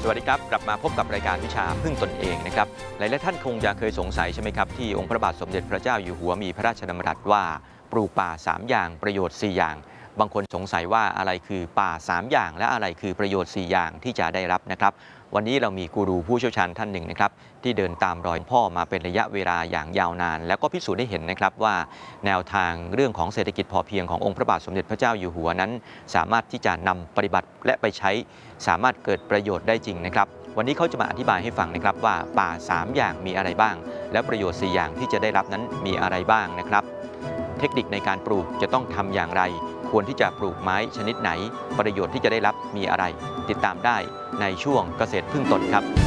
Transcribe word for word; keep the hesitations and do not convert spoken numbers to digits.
วัสดีครับกลับมาพบกับรายการวิชาพึ่งตนเองนะครับหลายๆท่านคงจะเคยสงสัยใช่ไหมครับที่องค์พระบาทสมเด็จพระเจ้าอยู่หัวมีพระราชดำรัสว่าปลูกป่าสามอย่างประโยชน์สี่อย่างบางคนสงสัยว่าอะไรคือป่าสามอย่างและอะไรคือประโยชน์สี่อย่างที่จะได้รับนะครับวันนี้เรามีกูรูผู้เชี่ยวชาญท่านหนึ่งนะครับที่เดินตามรอยพ่อมาเป็นระยะเวลาอย่างยาวนานแล้วก็พิสูจน์ได้เห็นนะครับว่าแนวทางเรื่องของเศรษฐกิจพอเพียงขององค์พระบาทสมเด็จพระเจ้าอยู่หัวนั้นสามารถที่จะนำปฏิบัติและไปใช้สามารถเกิดประโยชน์ได้จริงนะครับวันนี้เขาจะมาอธิบายให้ฟังนะครับว่าป่าสามอย่างมีอะไรบ้างแล้วประโยชน์สี่อย่างที่จะได้รับนั้นมีอะไรบ้างนะครับเทคนิคในการปลูกจะต้องทำอย่างไรควรที่จะปลูกไม้ชนิดไหนประโยชน์ที่จะได้รับมีอะไรติดตามได้ในช่วงเกษตรพึ่งตนครับ